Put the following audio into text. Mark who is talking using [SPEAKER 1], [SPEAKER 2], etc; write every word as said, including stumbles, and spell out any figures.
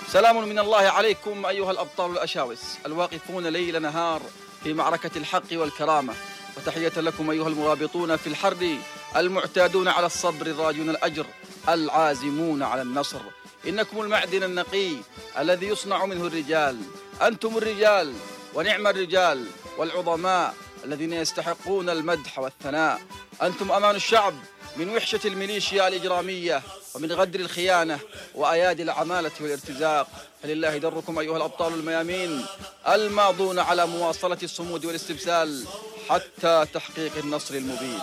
[SPEAKER 1] سلام من الله عليكم أيها الأبطال الأشاوس الواقفون ليل نهار في معركة الحق والكرامة، وتحية لكم أيها المرابطون في الحرب المعتادون على الصبر الراجون الأجر العازمون على النصر. إنكم المعدن النقي الذي يصنع منه الرجال، أنتم الرجال ونعم الرجال والعظماء الذين يستحقون المدح والثناء. أنتم أمان الشعب من وحشة الميليشيا الإجرامية ومن غدر الخيانة وأيادي العمالة والارتزاق. فلله دركم أيها الأبطال الميامين الماضون على مواصلة الصمود والاستبسال حتى تحقيق النصر المبين.